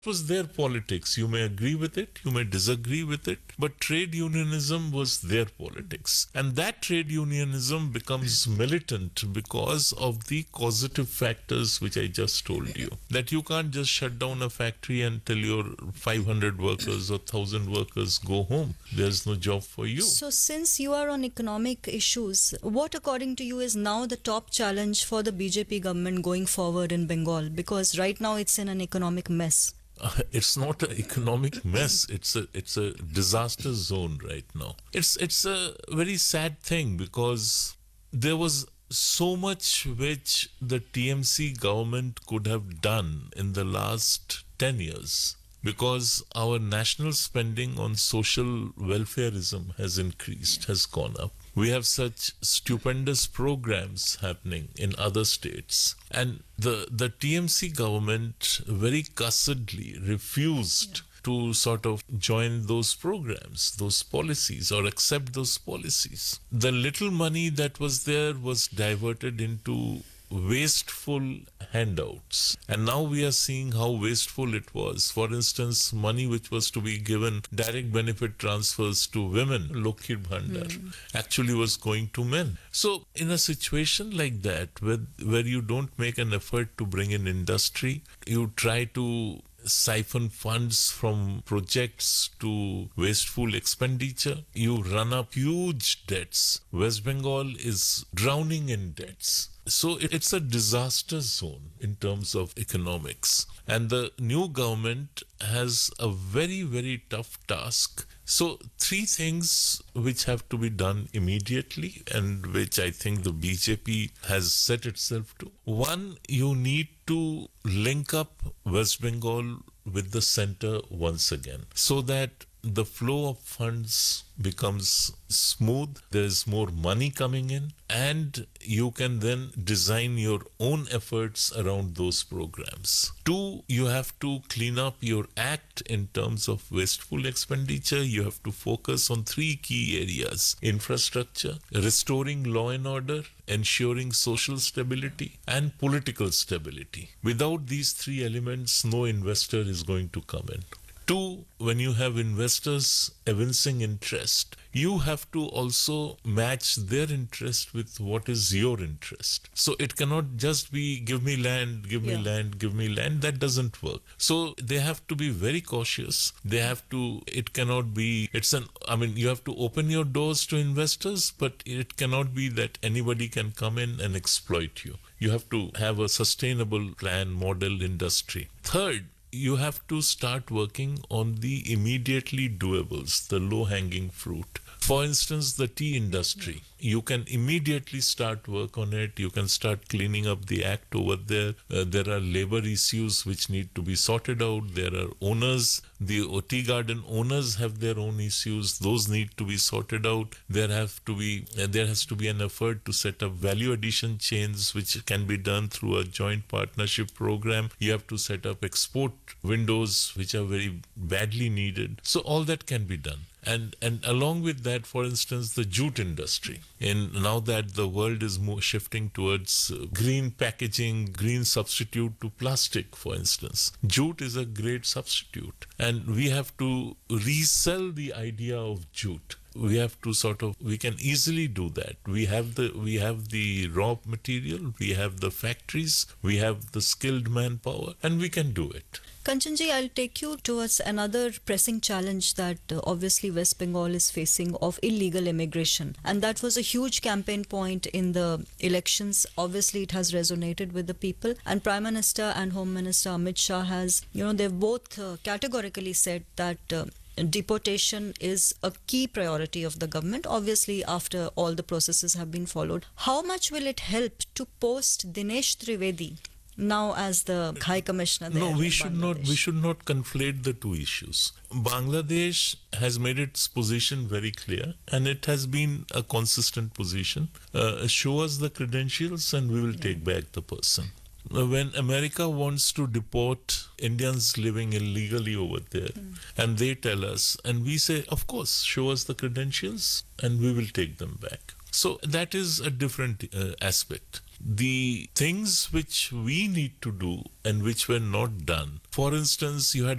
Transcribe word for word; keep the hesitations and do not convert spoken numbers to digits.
was their politics. You may agree with it, you may disagree with it, but trade unionism was their politics. And that trade unionism becomes militant because of the causative factors which I just told you. That you can't just shut down a factory and tell your five hundred workers or one thousand workers go home. There's no job for you. So, since you are on economic issues, what according to you is now the top challenge for the B J P government going forward in Bengal? Because right now it's in an economic mess. Uh, it's not an economic mess. It's a it's a disaster zone right now. It's it's a very sad thing because there was so much which the T M C government could have done in the last ten years. Because our national spending on social welfareism has increased, has gone up. We have such stupendous programs happening in other states. And the, the T M C government very cussedly refused yeah. to sort of join those programs, those policies, or accept those policies. The little money that was there was diverted into wasteful handouts. And now we are seeing how wasteful it was. For instance, money which was to be given, direct benefit transfers to women, Lokhir Bhandar, mm. actually was going to men. So in a situation like that, where, where you don't make an effort to bring in industry, you try to siphon funds from projects to wasteful expenditure, you run up huge debts. West Bengal is drowning in debts. So it's a disaster zone in terms of economics. And the new government has a very, very tough task. So three things which have to be done immediately and which I think the B J P has set itself to. One, you need to link up West Bengal with the center once again so that the flow of funds becomes smooth, there is more money coming in, and you can then design your own efforts around those programs. Two, you have to clean up your act in terms of wasteful expenditure. You have to focus on three key areas: infrastructure, restoring law and order, ensuring social stability, and political stability. Without these three elements, no investor is going to come in. Two, when you have investors evincing interest, you have to also match their interest with what is your interest. So it cannot just be give me land, give me yeah. land, give me land. That doesn't work. So they have to be very cautious. They have to, it cannot be, it's an, I mean, you have to open your doors to investors, but it cannot be that anybody can come in and exploit you. You have to have a sustainable plan, model, industry. Third, you have to start working on the immediately doables, the low-hanging fruit. For instance, the tea industry. You can immediately start work on it. You can start cleaning up the act over there. Uh, there are labor issues which need to be sorted out. There are owners. The tea garden owners have their own issues. Those need to be sorted out. There have to be uh, there has to be an effort to set up value addition chains, which can be done through a joint partnership program. You have to set up export windows, which are very badly needed. So all that can be done. And and along with that, for instance, the jute industry. And now that the world is more shifting towards uh, green packaging, green substitute to plastic, for instance, jute is a great substitute. And we have to resell the idea of jute. We have to sort of, we can easily do that. We have the we have the raw material, we have the factories, we have the skilled manpower, and we can do it. Kanchanji, I'll take you towards another pressing challenge that uh, obviously West Bengal is facing of illegal immigration. And that was a huge campaign point in the elections. Obviously, it has resonated with the people. And Prime Minister and Home Minister Amit Shah has, you know, they've both uh, categorically said that uh, deportation is a key priority of the government, obviously after all the processes have been followed. How much will it help to post Dinesh Trivedi now as the High Commissioner there? No, we should not we should not conflate the two issues. Bangladesh has made its position very clear, and it has been a consistent position. Uh, show us the credentials and we will yeah. take back the person. When America wants to deport Indians living illegally over there, mm. and they tell us, and we say, of course, show us the credentials and we will take them back. So that is a different uh, aspect. The things which we need to do and which were not done, for instance, you had